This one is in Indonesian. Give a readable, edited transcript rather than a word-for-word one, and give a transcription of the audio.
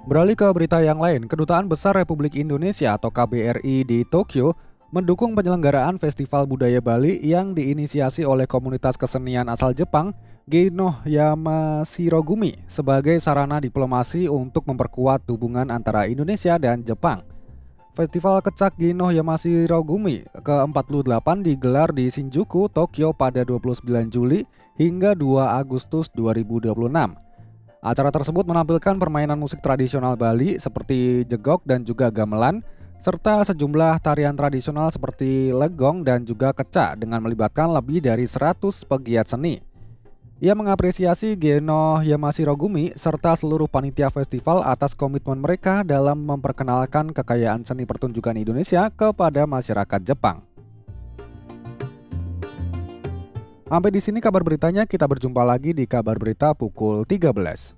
Beralih ke berita yang lain, Kedutaan Besar Republik Indonesia atau KBRI di Tokyo mendukung penyelenggaraan Festival Budaya Bali yang diinisiasi oleh komunitas kesenian asal Jepang, Geinoh Yamashirogumi, sebagai sarana diplomasi untuk memperkuat hubungan antara Indonesia dan Jepang. Festival Kecak Geinoh Yamashirogumi ke-48 digelar di Shinjuku, Tokyo pada 29 Juli hingga 2 Agustus 2026. Acara tersebut menampilkan permainan musik tradisional Bali seperti jegok dan juga gamelan, serta sejumlah tarian tradisional seperti legong dan juga kecak dengan melibatkan lebih dari 100 pegiat seni. Ia mengapresiasi Geno Yamashirogumi serta seluruh panitia festival atas komitmen mereka dalam memperkenalkan kekayaan seni pertunjukan Indonesia kepada masyarakat Jepang. Sampai di sini kabar beritanya, kita berjumpa lagi di kabar berita pukul 13.